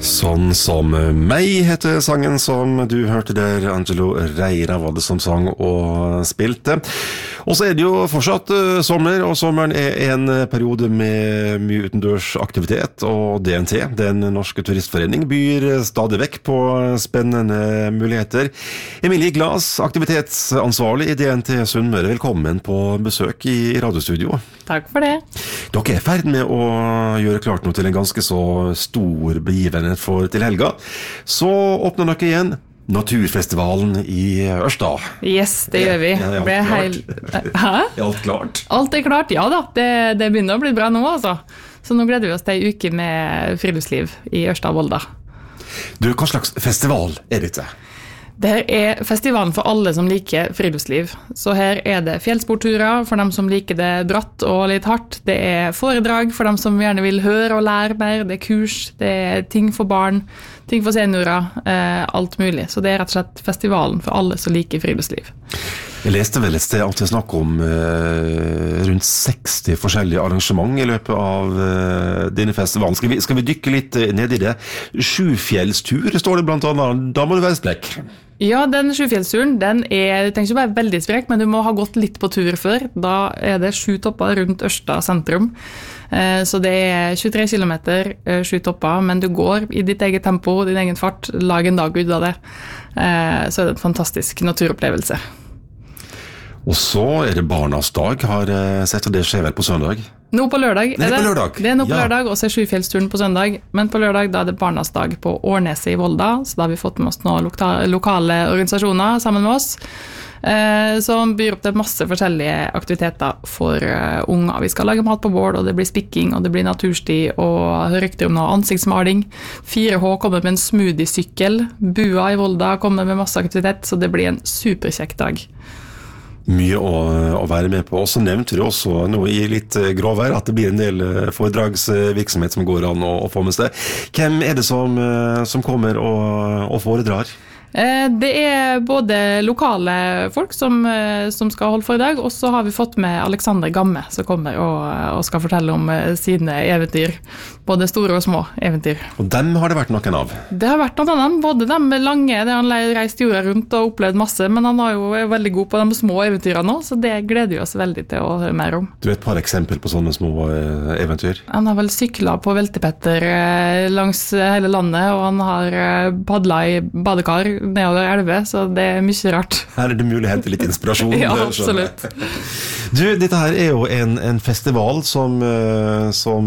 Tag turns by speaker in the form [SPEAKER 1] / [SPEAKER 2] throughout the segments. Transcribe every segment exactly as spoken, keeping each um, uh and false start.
[SPEAKER 1] Sånn som meg heter sangen som du hørte der. Angelo Reira var det som sang og spilte. Og så er det jo fortsatt uh, sommer, og sommeren er en periode med mye utendørs aktivitet, og D N T, Den norske turistforening, byr stadig vekk på spennende muligheter. Emilie Glas, aktivitetsansvarlig i D N T Sunnmøre, velkommen på besøk i radiostudio.
[SPEAKER 2] Takk for det.
[SPEAKER 1] Dere er i ferd med å gjøre klart noe til en ganske så stor begivenhet for til helga. Så åpner dere igjen Naturfestivalen i Ørsta.
[SPEAKER 2] Yes, det gjør vi.
[SPEAKER 1] Ja,
[SPEAKER 2] det er heil... Hæ?
[SPEAKER 1] Er alt klart?
[SPEAKER 2] Alt er klart, ja da. Det, det begynner å bli bra nå, altså. Så nå gleder vi oss til en uke med friluftsliv i Ørsta og Volda.
[SPEAKER 1] Du, hva slags festival er dette?
[SPEAKER 2] Det er festivalen for alle som liker friluftsliv. Så her er det fjellsportturer for dem som liker det bratt og litt hardt. Det er foredrag for dem som gjerne vil høre og lære mer. Det er kurs, det er ting for barn, ting for seniorer, eh, alt mulig. Så det er rett og slett festivalen for alle som liker friluftsliv.
[SPEAKER 1] Jeg leste vel et sted at det snakker om eh, rundt seksti forskjellige arrangement i løpet av eh, denne festivalen. Skal vi, skal vi dykke litt ned i det? Sjufjellstur står det blant annet. Da må du være spekk.
[SPEAKER 2] Ja, den sjufjellsturen, den er, du tenker ikke bare veldig sprek, men du må ha gått litt på tur før. Da er det sju topper rundt Ørsta sentrum. Eh, så det er tjuetre kilometer, eh, sju topper, men du går i ditt eget tempo, din egen fart, lag en dag ut av det. Eh, så er det en fantastisk naturopplevelse.
[SPEAKER 1] Og så er det Barnas dag, har jeg sett, og det skjer vel på søndag?
[SPEAKER 2] Nå på lørdag.
[SPEAKER 1] Det er på lørdag.
[SPEAKER 2] Det er nå på
[SPEAKER 1] ja.
[SPEAKER 2] lørdag, og så er sjufjellsturen på søndag. Men på lørdag da er det Barnas dag på Årneset i Volda, så da har vi fått med oss noen lokale organisasjoner sammen med oss, eh, som byr opp til masse forskjellige aktiviteter for uh, unger. Vi skal lage mat på bål, og det blir spikking, og det blir natursti, og rykter om noe ansiktsmaling. fire H kommer med en smoothie-sykkel. Bua i Volda kommer med masse aktivitet, så det blir en superkjekk dag.
[SPEAKER 1] Mye å, å være med på. Og så nevnte du også nå i litt gråvær at det blir en del foredragsvirksomhet som går an å, å få med seg. Hvem er det som, som kommer og, og foredrar?
[SPEAKER 2] Det er både lokale folk som, som skal holde foredrag, og så har vi fått med Alexander Gamme som kommer og, og skal fortelle om sine eventyr, både store og små eventyr.
[SPEAKER 1] Og dem har det vært noen av?
[SPEAKER 2] Det har vært noen av både dem lange, det han reist jorda rundt og opplevd masse, men han er jo veldig god på de små eventyrene nå, så det gleder vi oss veldig til å høre mer om.
[SPEAKER 1] Du vet et par eksempel på sånne små eventyr?
[SPEAKER 2] Han har vel syklet på veltepetter langs hele landet, og han har padlet i badekar nedover elve, så det er mye rart.
[SPEAKER 1] Her er det mulig å hente litt inspirasjon.
[SPEAKER 2] Ja, absolutt.
[SPEAKER 1] Du, dette her er jo en, en festival som, som,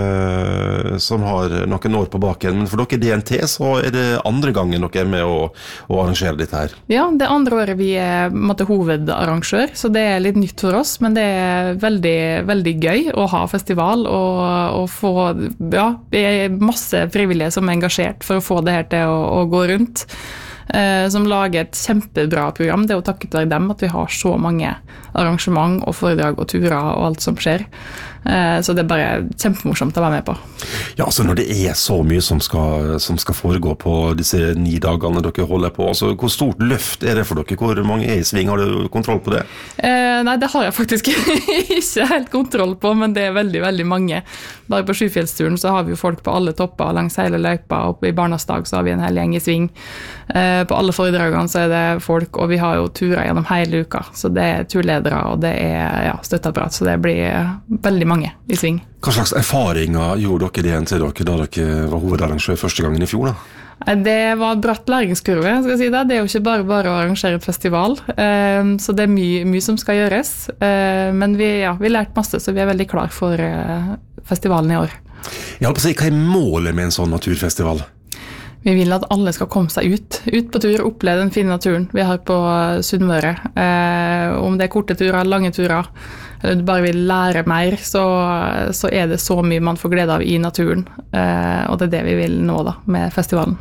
[SPEAKER 1] som har noen år på baken, men for dere i D N T så er det andre gangen dere er med å, å arrangere dette her.
[SPEAKER 2] Ja, det andre året vi er måtte, hovedarrangør, så det er litt nytt for oss, men det er veldig, veldig gøy å ha festival og, og få, ja, det er masse frivillige som er engasjert for å få det her til å, å gå rundt. Som lager et kjempebra program. Det er å takke til dem at vi har så mange arrangement og foredrag og turer og alt som skjer. Så det er bare kjempemorsomt å være med på.
[SPEAKER 1] Ja, altså når det er så mye som skal, som skal foregå på disse ni dagene dere holder på, altså hvor stort løft er det for dere? Hvor mange er i sving? Har du kontroll på det?
[SPEAKER 2] Eh, nei, det har jeg faktisk ikke helt kontroll på, men det er veldig, veldig mange. Bare på Sjufjellsturen så har vi jo folk på alle topper langs hele løypa, og i Barnas dag så har vi en hel gjeng i sving. Eh, på alle foredragene så er det folk, og vi har jo turer gjennom hele uka, så det er turledere, og det er ja, støtteapparat, så det blir veldig mange i sving.
[SPEAKER 1] Hva slags erfaringer gjorde dere det til dere da dere var hovedarrangør første gangen i fjor da?
[SPEAKER 2] Det var bratt læringskurve, skal jeg si det. Det er jo ikke bare bare å arrangere et festival, så det er mye, mye som skal gjøres. Men vi, ja, vi lærte masse, så vi er veldig klar for festivalen i år.
[SPEAKER 1] Jeg holdt på å si, hva er målet med en sånn naturfestival?
[SPEAKER 2] Vi vil at alle skal komme seg ut, ut på tur, oppleve den fine naturen vi har på Sunnmøre. Eh, om det er korte turer, lange turer, eller du bare vil lære mer, så, så er det så mye man får glede av i naturen. Eh, og det er det vi vil nå da, med festivalen.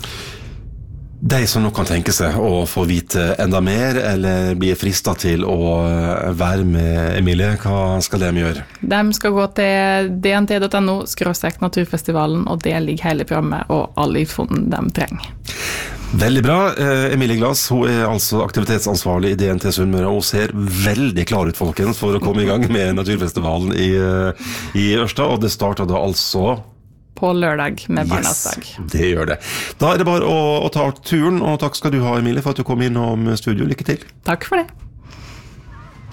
[SPEAKER 1] De som nå kan tenke seg å få vite enda mer, eller bli fristet til å være med Emilie, hva skal de gjøre?
[SPEAKER 2] De skal gå til d n t punktum n o skråstrek naturfestivalen, og det ligger hele programmet og alle infoen de trenger.
[SPEAKER 1] Veldig bra. Emilie Glas, hun er altså aktivitetsansvarlig i D N T Sunnmøre, og ser veldig klar ut, folkens, for å komme i gang med naturfestivalen i, i Ørsta, og det startet da altså
[SPEAKER 2] på lørdag med Barnas
[SPEAKER 1] Yes,
[SPEAKER 2] dag.
[SPEAKER 1] det gjør det. Da er det bare å, å ta turen, og takk skal du ha, Emilie, for at du kom inn om studio. Lykke til.
[SPEAKER 2] Takk for det.